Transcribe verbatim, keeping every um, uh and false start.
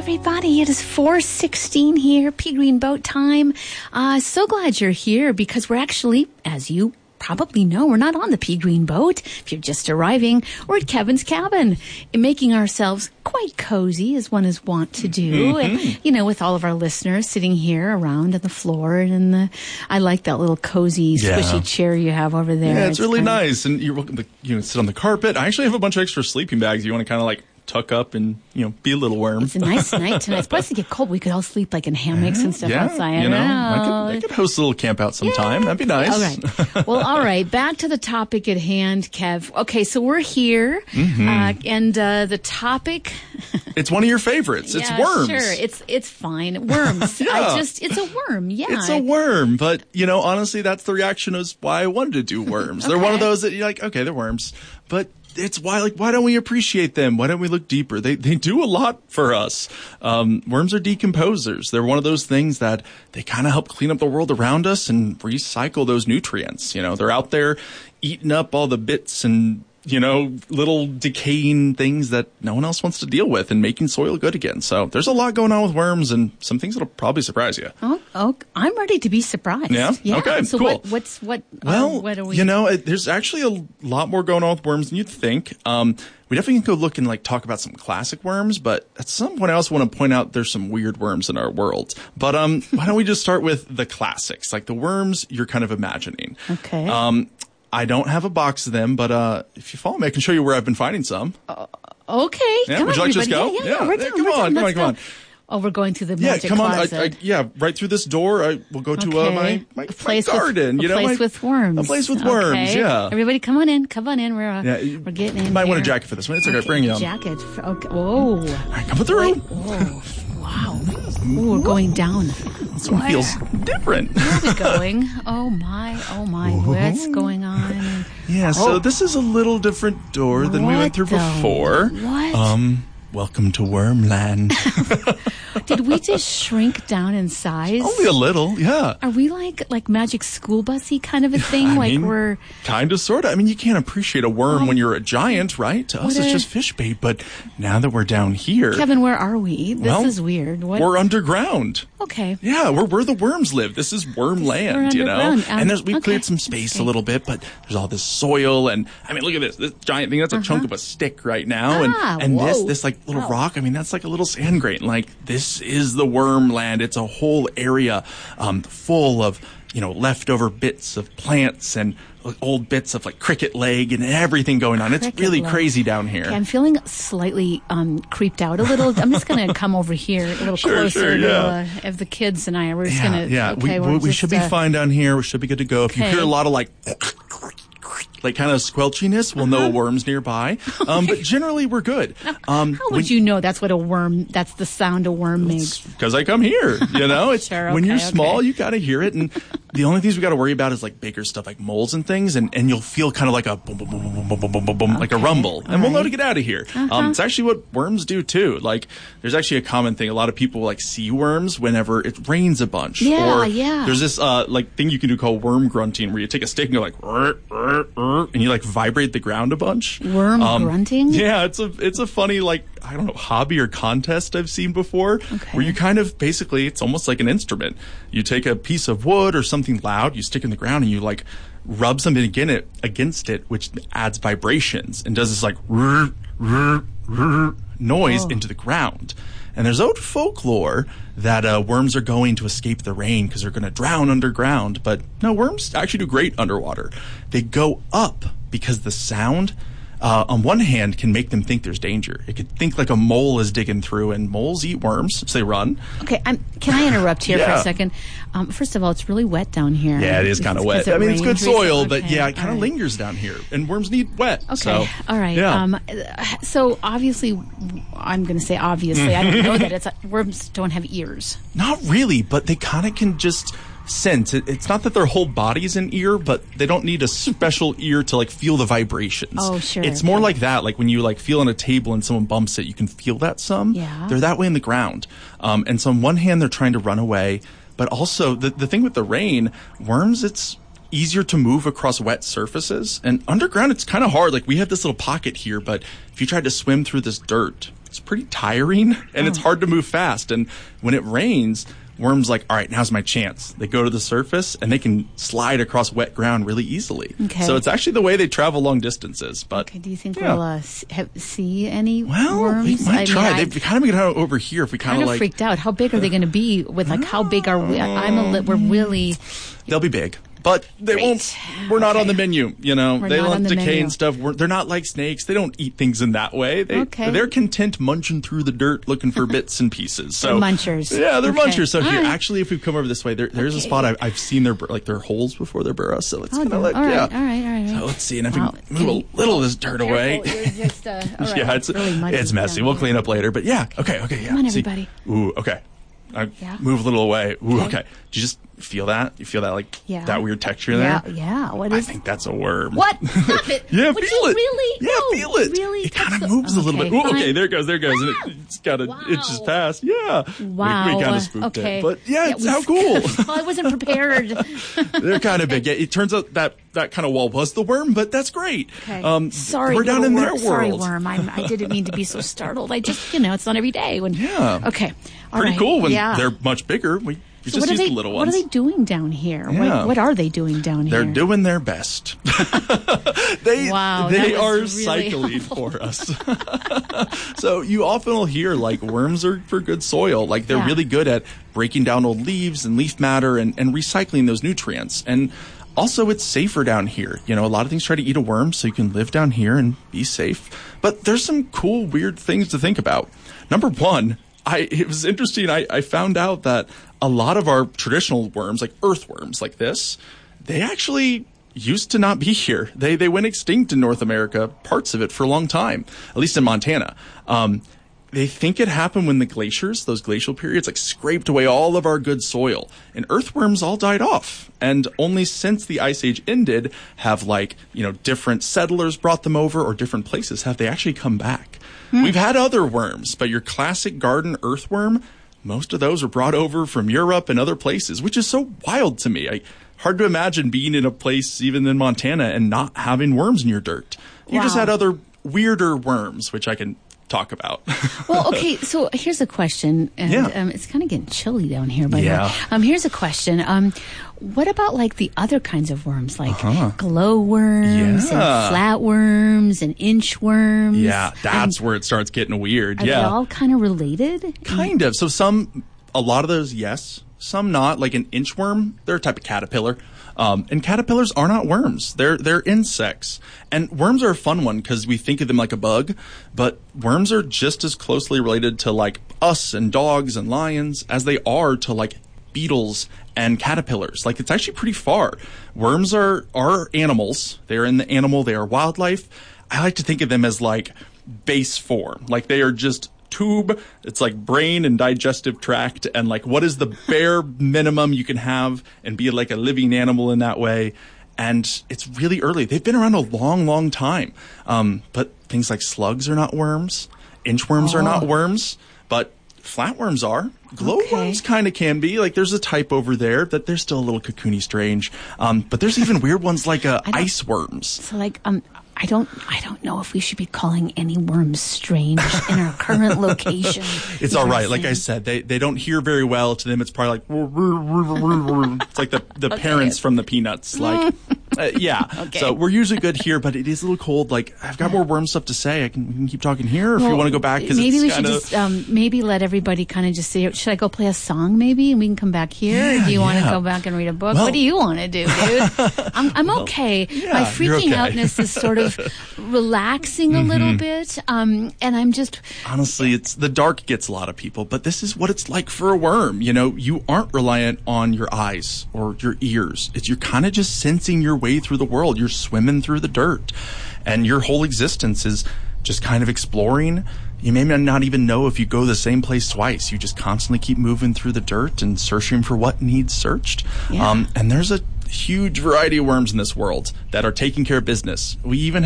everybody. It is four sixteen here, Pea Green Boat time. Uh, so glad you're here because we're actually, as you probably know, we're not on the Pea Green Boat. If you're just arriving, we're at Kevin's cabin, making ourselves quite cozy, as one is wont to do. Mm-hmm. And, you know, with all of our listeners sitting here around on the floor, and the, I like that little cozy, squishy yeah. chair you have over there. Yeah, it's, it's really kinda nice. And you're welcome to, you know, sit on the carpet. I actually have a bunch of extra sleeping bags. You want to kind of like tuck up and, you know, be a little warm. It's a nice night tonight. It's supposed to get cold. We could all sleep like in hammocks yeah, and stuff yeah, outside. You know, I, I, could, I could host a little camp out sometime. Yeah. That'd be nice. All right. Well, all right. Back to the topic at hand, Kev. Okay, so we're here, mm-hmm. uh, and uh, the topic. It's one of your favorites. It's yeah, worms. Sure, it's it's fine. Worms. yeah. I just it's a worm. Yeah, it's a worm. But you know, honestly, that's the reaction is why I wanted to do worms. okay. They're one of those that you're like, okay, they're worms, but it's why, like, why don't we appreciate them? Why don't we look deeper? They they do a lot for us. Um, worms are decomposers. They're one of those things that they kind of help clean up the world around us and recycle those nutrients. You know, they're out there eating up all the bits and, you know, little decaying things that no one else wants to deal with and making soil good again. So there's a lot going on with worms and some things that'll probably surprise you. Oh, oh I'm ready to be surprised. Yeah? yeah. Okay, so cool. What, what's what? Well, uh, what are we? you know, it, there's actually a lot more going on with worms than you'd think. Um, we definitely can go look and like talk about some classic worms, but at some point I also want to point out there's some weird worms in our world. But um, why don't we just start with the classics, like the worms you're kind of imagining. Okay. Um, I don't have a box of them, but uh, if you follow me, I can show you where I've been finding some. Uh, okay. Yeah, come would you on, like to just go? Yeah, yeah, yeah. We're yeah, down, come we're on, down. come Let's on, come go. on. Oh, we're going to the Yeah, magic come on. closet. I, I, yeah, right through this door. I will go to okay. uh, my, my, a place my garden. With, you a know, place my, with worms. A place with worms. Okay. Yeah. Everybody, come on in. Come on in. We're uh, yeah, we're getting in. You might here. want a jacket for this one. It's okay. okay, Bring you on. Jacket. Okay. Whoa. All right, come through. Whoa. Wow. Ooh, we're going down. This one feels different. Where are we going? Oh my, oh my, what's going on? Yeah, so oh. this is a little different door than what we went through the, before. What? Um, welcome to Wormland. Did we just shrink down in size? Only a little, yeah. Are we like like magic school busy kind of a thing? I like mean, we're kind of, sort of. I mean, you can't appreciate a worm um, when you're a giant, right? To us, a... it's just fish bait. But now that we're down here, Kevin, where are we? This well, is weird. What? We're underground. Okay. Yeah, we're where the worms live. This is Wormland, you know. Um, and there's we okay. cleared some space okay. a little bit, but there's all this soil, and I mean, look at this. This giant thing. That's a uh-huh. chunk of a stick right now, ah, and and whoa. this this like little wow. rock. I mean, that's like a little sand grain. Like this is the Wormland. It's a whole area um, full of, you know, leftover bits of plants and old bits of like cricket leg and everything going on. Cricket it's really leg. crazy down here. Okay, I'm feeling slightly um, creeped out a little. I'm just going to come over here a little sure, closer sure, to yeah. uh, of the kids and I. We're just yeah, going to. Yeah, okay, we, we, we just, should be uh, fine down here. We should be good to go. If okay. you hear a lot of like. Like kind of squelchiness, we'll uh-huh. know a worm's nearby. Um, but generally, we're good. Um, How would you know that's what a worm? That's the sound a worm makes. Because I come here, you know. It's sure, okay, when you're small, okay. you got to hear it, and the only things we got to worry about is like bigger stuff, like moles and things, and, and you'll feel kind of like a boom, boom, boom, boom, boom, boom, boom, boom, boom, okay. like a rumble, All and we'll know right. to get out of here. Uh-huh. Um, it's actually what worms do too. Like, there's actually a common thing. A lot of people like see worms whenever it rains a bunch, yeah, or yeah. there's this uh, like thing you can do called worm grunting, where you take a stick and go like, rrr, rrr, rrr, and you like vibrate the ground a bunch. Worm um, grunting? Yeah, it's a it's a funny like I don't know hobby or contest I've seen before, okay. where you kind of basically it's almost like an instrument. You take a piece of wood or something loud, you stick it in the ground, and you like rub something against it, against it, which adds vibrations and does this like rrr, rrr, rrr noise oh. into the ground. And there's old folklore that uh, worms are going to escape the rain because they're going to drown underground. But no, worms actually do great underwater. They go up because the sound, uh, on one hand, can make them think there's danger. It could think like a mole is digging through, and moles eat worms, so they run. Okay, I'm, can I interrupt here yeah. for a second? Um, first of all, it's really wet down here. Yeah, it is kind of wet. It I mean, it's good soil, recently? but okay. yeah, it kind of right. lingers down here, and worms need wet. Okay, so, all right. Yeah. Um, so obviously, I'm going to say obviously, I don't know that it's worms don't have ears. Not really, but they kind of can just sense. It, it's not that their whole body's an ear, but they don't need a special ear to like feel the vibrations. Oh, sure. It's more like that, like when you like feel on a table and someone bumps it, you can feel that some. Yeah. They're that way in the ground. Um, and so on one hand, they're trying to run away, but also the the thing with the rain, worms, it's easier to move across wet surfaces. And underground, it's kind of hard. Like we have this little pocket here, but if you tried to swim through this dirt, it's pretty tiring, and Oh. it's hard to move fast. And when it rains, worms like, all right, now's my chance. They go to the surface, and they can slide across wet ground really easily. Okay. So it's actually the way they travel long distances. But Okay, do you think yeah. we'll uh, s- have, see any well, worms? we might I try. mean, They've kind of been kind of over here if we kind kind of of like. freaked out. How big are they going to be? With like, how big are we? I'm a li- we're really. They'll be big, but they Great. won't. We're not Okay. on the menu. You know, We're they not don't on the decay menu. and stuff. We're, they're not like snakes. They don't eat things in that way. They, Okay. They're content munching through the dirt looking for bits and pieces. So They're munchers. Yeah, they're Okay. munchers. So All here, right. actually, if we come over this way, there, there's a Okay. spot I've, I've seen their bur- like their holes before their burrows. So let's Oh, kind of look. all right, yeah. all right, all right. So let's see, and if Wow. we move a little of this dirt away. Careful, you're just, uh, all right, Yeah, it's really muddy it's messy. down We'll here. clean up later. But yeah, okay, okay, yeah. Come on, See. everybody. Ooh, okay. I Yeah. move a little away. Ooh, Okay. okay. Do you just feel that? You feel that like Yeah. that weird texture Yeah, there? yeah. What I is? think that's a worm. What? Stop it. Yeah, Would feel you it. Really? Yeah, No, feel it. Really? It kind Touch of the- moves a little okay, bit. Ooh, fine. okay, there it goes, there it goes. And it, it's got a, Wow. it just passed. Yeah. Wow. We, we kind of spooked okay. it. But yeah, it's we- how cool. well, I wasn't prepared. They're kind of big. Yeah, it turns out that that kind of wall was the worm, but that's great. Okay. Um, Sorry, we're down little in worm. their world. Sorry, worm. I'm, I didn't mean to be so startled. I just, you know, it's not every day when. Yeah. Okay. All Pretty right. cool when yeah. they're much bigger. We, we So just what are use they? the little What are ones. they doing down here? Yeah. What, what are they doing down They're here? doing their best. they Wow, they that are was really cycling helpful. for us. So you often will hear like worms are for good soil. Like they're Yeah. really good at breaking down old leaves and leaf matter and, and recycling those nutrients. And also it's safer down here. You know, a lot of things try to eat a worm, so you can live down here and be safe. But there's some cool, weird things to think about. Number one, I, it was interesting. I, I found out that a lot of our traditional worms, like earthworms like this, they actually used to not be here. They they went extinct in North America, parts of it for a long time, at least in Montana. Um, they think it happened when the glaciers, those glacial periods, like scraped away all of our good soil, and earthworms all died off. And only since the Ice Age ended have like, you know, different settlers brought them over, or different places have they actually come back. We've had other worms, but your classic garden earthworm, most of those are brought over from Europe and other places, which is so wild to me. I, hard to imagine being in a place, even in Montana, and not having worms in your dirt. You just Wow. had other weirder worms, which I can talk about. Well, okay, so here's a question, and Yeah. um, it's kind of getting chilly down here, by the Yeah. way. Um, here's a question. Um, what about like the other kinds of worms, like glowworms Yeah. and flatworms and inchworms? Yeah, that's where it starts getting weird. Are yeah. they all kind of related? Kind of. So some, a lot of those, yes. Some not. Like an inchworm, they're a type of caterpillar. Um, and caterpillars are not worms. They're they're insects. And worms are a fun one because we think of them like a bug, but worms are just as closely related to like us and dogs and lions as they are to like beetles and caterpillars. Like it's actually pretty far. Worms are are animals. They are in the animal. They are wildlife. I like to think of them as like base form. Like they are just tube. It's like brain and digestive tract, and like what is the bare minimum you can have and be like a living animal in that way. And it's really early. They've been around a long, long time. Um, but things like slugs are not worms. Inchworms are not Oh. worms, but flatworms are. Glowworms Okay. kind of can be. Like there's a type over there that they're still a little cocoony strange. Um, but there's even weird ones like uh, I don't- ice worms. So, like, um, I don't, I don't know if we should be calling any worms strange in our current location. It's all right. Like I said, they, they don't hear very well. To them, it's probably like it's like the, the parents from the Peanuts. Like, uh, yeah. Okay. So we're usually good here, but it is a little cold. Like I've got more worm stuff to say. I can, we can keep talking here, or if you Well, want to go back, because maybe it's we kind should of just um, maybe let everybody kind of just say, should I go play a song maybe and we can come back here? or Yeah, do you want to yeah. go back and read a book? Well- What do you want to do, dude? I'm, I'm okay. yeah, My you're freaking okay. outness is sort of relaxing a little bit, um, and I'm just honestly, it's the dark gets a lot of people, but this is what it's like for a worm. You know, you aren't reliant on your eyes or your ears. It's you're kind of just sensing your way through the world. You're swimming through the dirt, and your whole existence is just kind of exploring. You may not even know if you go the same place twice. You just constantly keep moving through the dirt and searching for what needs searched. Yeah. Um, and there's a huge variety of worms in this world that are taking care of business. We even